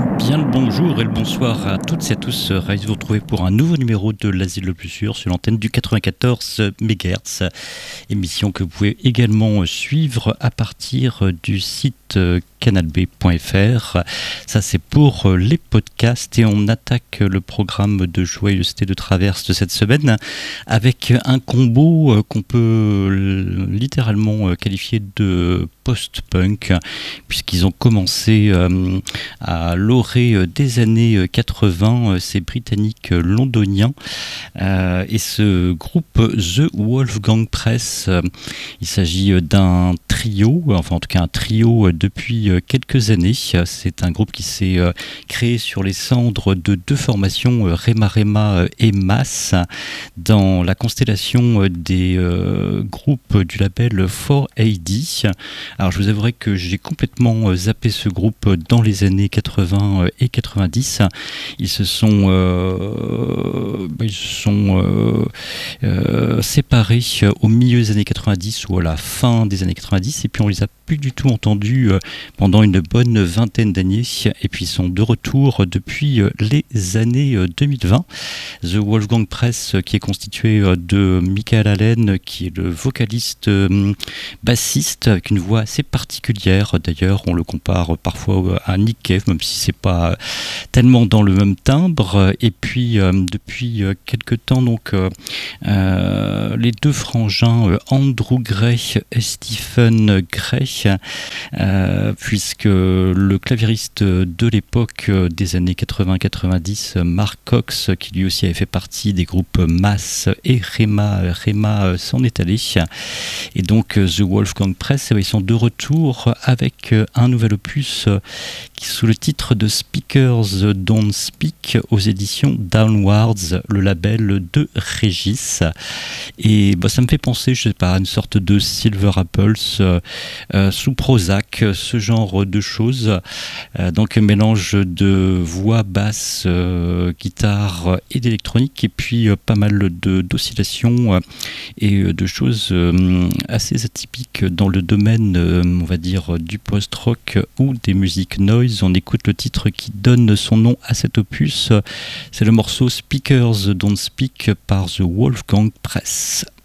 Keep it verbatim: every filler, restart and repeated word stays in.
Bien le bonjour et le bonsoir à toutes et à tous. Ravi de vous retrouver pour un nouveau numéro de l'Asile le plus sûr sur l'antenne du quatre-vingt-quatorze mégahertz. Émission que vous pouvez également suivre à partir du site canal b point f r. Ça, c'est pour les podcasts et on attaque le programme de Joyeuseté de Traverse de cette semaine avec un combo qu'on peut littéralement qualifier de post-punk, puisqu'ils ont commencé euh, à l'orée des années quatre-vingts, ces Britanniques londoniens, euh, et ce groupe The Wolfgang Press, euh, il s'agit d'un trio, enfin en tout cas un trio depuis quelques années. C'est un groupe qui s'est euh, créé sur les cendres de deux formations, euh, Rema Rema et Mass, dans la constellation des euh, groupes du label quatre A D. Alors je vous avouerai que j'ai complètement zappé ce groupe dans les années quatre-vingts et quatre-vingt-dix. Ils se sont, euh, ils se sont euh, euh, séparés au milieu des années quatre-vingt-dix ou à la fin des années quatre-vingt-dix, et puis on les a plus du tout entendus pendant une bonne vingtaine d'années, et puis ils sont de retour depuis les années deux mille vingt. The Wolfgang Press, qui est constitué de Michael Allen, qui est le vocaliste bassiste avec une voix assez particulière. D'ailleurs, on le compare parfois à Nick Cave, même si c'est pas tellement dans le même timbre. Et puis, euh, depuis euh, quelques temps, donc, euh, euh, les deux frangins euh, Andrew Gray et Stephen Gray, euh, puisque le claviériste de l'époque euh, des années quatre-vingts quatre-vingt-dix, Mark Cox, qui lui aussi avait fait partie des groupes Mass et Rema, Rema euh, s'en est allé. Et donc, euh, The Wolfgang Press, ils sont de retour avec un nouvel opus qui sous le titre de Speakers Don't Speak aux éditions Downwards, le label de Régis. Et bah, ça me fait penser, je sais pas, à une sorte de Silver Apples euh, euh, sous Prozac, ce genre de choses. Euh, donc un mélange de voix basse, euh, guitare et d'électronique, et puis euh, pas mal de, d'oscillations euh, et de choses euh, assez atypiques dans le domaine, euh, on va dire, du post-rock ou des musiques noise. On écoute le titre qui donne son nom à cet opus. C'est le morceau Speakers Don't Speak par The Wolfgang Press.